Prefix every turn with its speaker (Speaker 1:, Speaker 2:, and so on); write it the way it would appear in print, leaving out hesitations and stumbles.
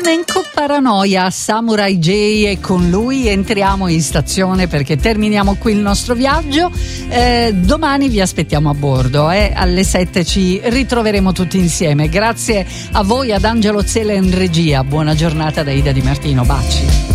Speaker 1: Flamenco Paranoia, Samurai J, e con lui entriamo in stazione perché terminiamo qui il nostro viaggio. Domani vi aspettiamo a bordo, alle 7 ci ritroveremo tutti insieme. Grazie a voi, ad Angelo Zela in regia. Buona giornata da Ida Di Martino, baci.